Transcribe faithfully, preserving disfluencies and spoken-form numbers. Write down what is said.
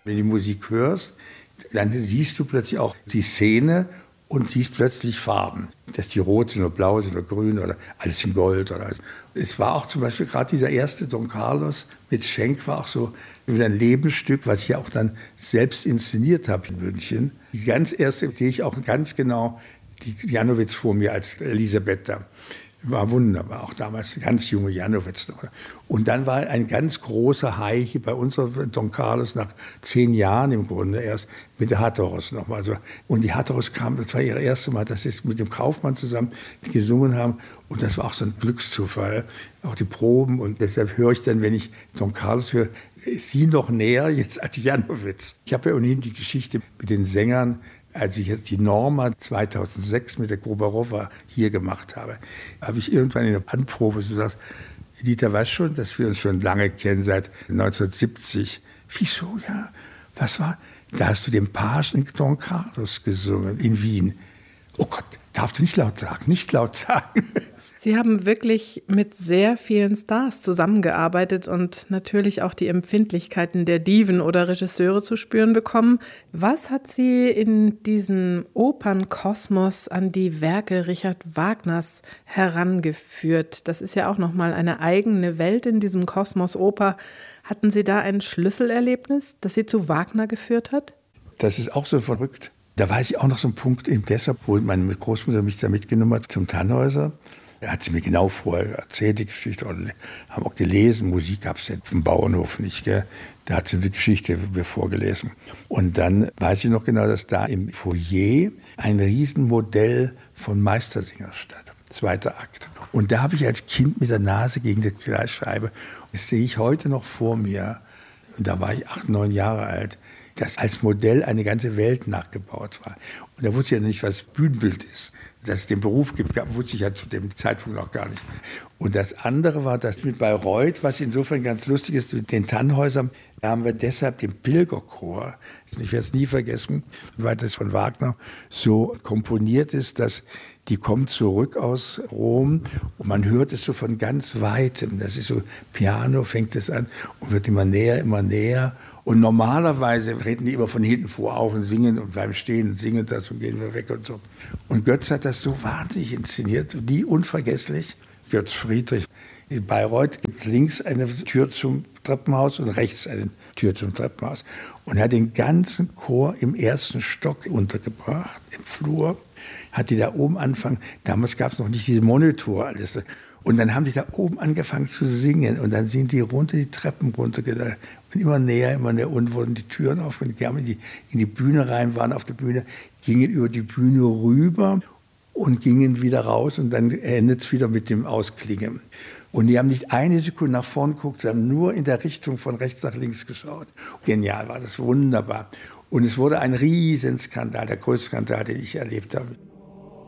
Wenn du die Musik hörst, dann siehst du plötzlich auch die Szene und siehst plötzlich Farben. Dass die rot sind oder blau sind oder grün oder alles in Gold. Oder alles. Es war auch zum Beispiel gerade dieser erste Don Carlos mit Schenk war auch so wieder ein Lebensstück, was ich auch dann selbst inszeniert habe in München. Die ganz erste sehe ich auch ganz genau die Janowitz vor mir als Elisabeth da. War wunderbar, auch damals ganz junge Janowitz. Und dann war ein ganz großer Hai hier bei unserer Don Carlos nach zehn Jahren im Grunde erst mit der Hatteros nochmal. Also, und die Hatteros kam, das war ihr erstes Mal, dass sie mit dem Kaufmann zusammen gesungen haben. Und das war auch so ein Glückszufall, auch die Proben. Und deshalb höre ich dann, wenn ich Don Carlos höre, sie noch näher jetzt als Janowitz. Ich habe ja ohnehin die Geschichte mit den Sängern, als ich jetzt die Norma zweitausendsechs mit der Gruberowa hier gemacht habe, habe ich irgendwann in der Anprobe so gesagt, Dieter, weißt schon, dass wir uns schon lange kennen, seit neunzehnhundertsiebzig. Wieso, ja? Was war? Da hast du den Pagen Don Carlos gesungen in Wien. Oh Gott, darfst du nicht laut sagen, nicht laut sagen. Sie haben wirklich mit sehr vielen Stars zusammengearbeitet und natürlich auch die Empfindlichkeiten der Diven oder Regisseure zu spüren bekommen. Was hat Sie in diesen Opernkosmos an die Werke Richard Wagners herangeführt? Das ist ja auch nochmal eine eigene Welt in diesem Kosmos Oper. Hatten Sie da ein Schlüsselerlebnis, das Sie zu Wagner geführt hat? Das ist auch so verrückt. Da weiß ich auch noch so einen Punkt in Dessau, wo meine Großmutter mich da mitgenommen hat zum Tannhäuser. Da hat sie mir genau vorher erzählt, die Geschichte, und haben auch gelesen. Musik gab es ja vom Bauernhof nicht, gell? Da hat sie die Geschichte mir vorgelesen. Und dann weiß ich noch genau, dass da im Foyer ein Riesenmodell von Meistersinger stand. Zweiter Akt. Und da habe ich als Kind mit der Nase gegen die Glasscheibe, das sehe ich heute noch vor mir, und da war ich acht, neun Jahre alt, dass als Modell eine ganze Welt nachgebaut war. Und da wusste ich ja nicht, was Bühnenbild ist. Dass es den Beruf gibt, wusste ich ja zu dem Zeitpunkt noch gar nicht. Und das andere war, dass mit Bayreuth, was insofern ganz lustig ist, mit den Tannhäusern, da haben wir deshalb den Pilgerchor, ich werde es nie vergessen, weil das von Wagner so komponiert ist, dass die kommt zurück aus Rom und man hört es so von ganz Weitem. Das ist so, Piano fängt es an und wird immer näher, immer näher. Und normalerweise treten die immer von hinten vor auf und singen und bleiben stehen und singen das und gehen wir weg und so. Und Götz hat das so wahnsinnig inszeniert, nie unvergesslich. Götz Friedrich. In Bayreuth gibt es links eine Tür zum Treppenhaus und rechts eine Tür zum Treppenhaus. Und er hat den ganzen Chor im ersten Stock untergebracht, im Flur. Hat die da oben angefangen, damals gab es noch nicht diese Monitor, alles. Und dann haben die da oben angefangen zu singen und dann sind die runter, die Treppen runtergegangen und immer näher, immer näher und wurden die Türen auf und kamen in die, in die Bühne rein, waren auf der Bühne, gingen über die Bühne rüber und gingen wieder raus und dann endet es wieder mit dem Ausklingen. Und die haben nicht eine Sekunde nach vorn geguckt, sie haben nur in der Richtung von rechts nach links geschaut. Genial, war das wunderbar. Und es wurde ein Riesenskandal, der größte Skandal, den ich erlebt habe.